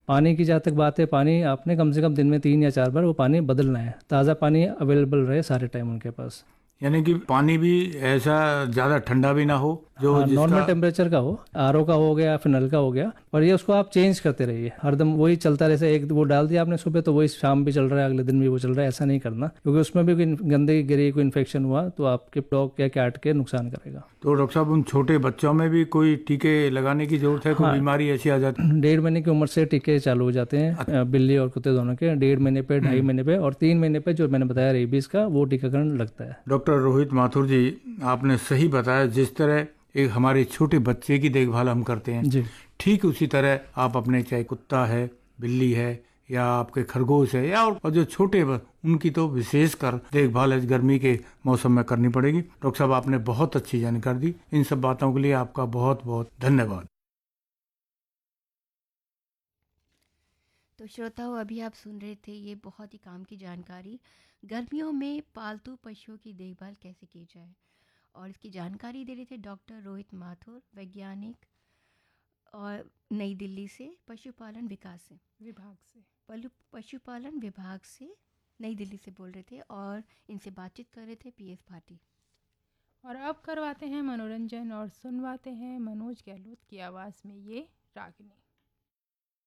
पानी की जहाँ तक बात है, पानी आपने कम से कम दिन में 3 या 4 बार वो पानी बदलना है, ताज़ा पानी अवेलेबल रहे सारे टाइम उनके पास। यानी कि पानी भी ऐसा ज़्यादा ठंडा भी ना हो जो हाँ, जिसका। नॉर्मल टेम्परेचर का हो, आरओ का हो गया फिर नल का हो गया, और ये उसको आप चेंज करते रहिए हरदम, वही चलता रहे। जैसे एक वो डाल दिया आपने सुबह तो वही शाम भी चल रहा है, अगले दिन भी वो चल रहा है, ऐसा नहीं करना, क्योंकि उसमें भी कोई गंदगी गिरी, कोई इन्फेक्शन हुआ तो आपके डॉग या कैट के नुकसान करेगा। तो डॉक्टर साहब, उन छोटे बच्चों में भी कोई टीके लगाने की जरूरत है? कोई हाँ, बीमारी ऐसी आ जाती? 1.5 महीने की उम्र से टीके चालू हो जाते हैं, बिल्ली और कुत्ते दोनों के। 1.5 महीने पे, 2.5 महीने पे और 3 महीने पे जो मैंने बताया रेबीज का, वो टीकाकरण लगता है। डॉक्टर रोहित माथुर जी, आपने सही बताया। जिस तरह एक हमारे छोटे बच्चे की देखभाल हम करते हैं, जी। ठीक उसी तरह आप अपने, चाहे कुत्ता है, बिल्ली है, या आपके खरगोश है, या और जो छोटे उनकी तो विशेष कर देखभाल इस गर्मी के मौसम में करनी पड़ेगी। डॉक्टर साहब, आपने बहुत अच्छी जानकारी दी। इन सब बातों के लिए आपका बहुत बहुत धन्यवाद। तो श्रोताओं, अभी आप सुन रहे थे ये बहुत ही काम की जानकारी, गर्मियों में पालतू पशुओं की देखभाल कैसे की जाए। और इसकी जानकारी दे रहे थे डॉक्टर रोहित माथुर, वैज्ञानिक, और नई दिल्ली से पशुपालन विकास से विभाग से। पशुपालन विभाग से नई दिल्ली से बोल रहे थे, और इनसे बातचीत कर रहे थे पीएस भाटी। और अब करवाते हैं मनोरंजन और सुनवाते हैं मनोज गहलोत की आवाज़ में ये रागनी।